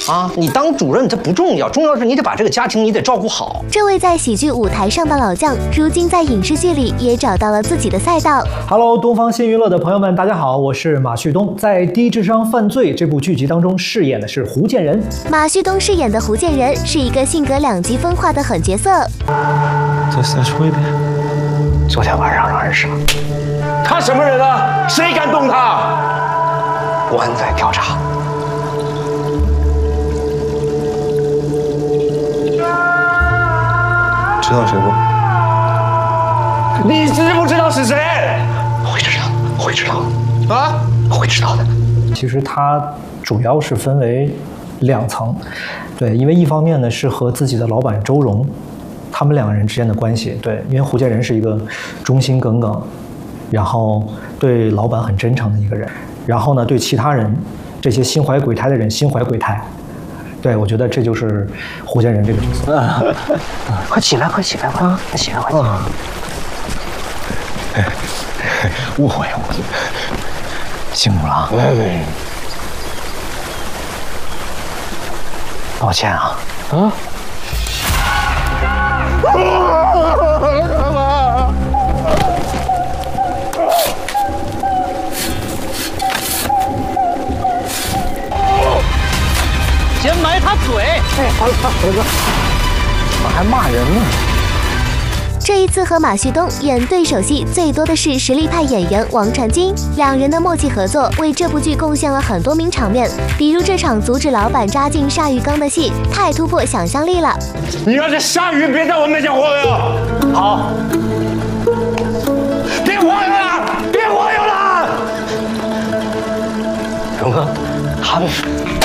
啊，你当主任这不重要，重要的是你得把这个家庭你得照顾好。 这位在喜剧舞台上的老将，如今在影视剧里也找到了自己的赛道。 Hello， 东方新娱乐的朋友们，大家好，我是马旭东。在《低智商犯罪》这部剧集当中饰演的是胡建仁。 马旭东饰演的胡建仁是一个性格两极分化的狠角色。 再说一遍。 昨天晚上让人杀。 他什么人啊？谁敢动他？ 公安在调查。 知道谁不？你知不知道是谁？ 会知道，会知道啊， 会知道的。 其实它主要是分为2层，对，因为一方面呢是和自己的老板周荣，他们2个人之间的关系，对，因为胡建仁是一个忠心耿耿，然后对老板很真诚的一个人，然后呢对其他人这些心怀鬼胎的人心怀鬼胎。对，我觉得这就是胡建仁这个角色。 快起来，快起来，快起来，快起来！误会，辛苦了啊！抱歉啊！啊！先埋他嘴！哎，好了，怎么还骂人呢？ 这一次和马旭东演对手戏最多的是实力派演员王传君，2人的默契合作为这部剧贡献了很多名场面，比如这场阻止老板扎进鲨鱼缸的戏，太突破想象力了。 你让这鲨鱼别在我面前晃悠！ 好， 别晃悠了，别晃悠了！ 荣哥，他们。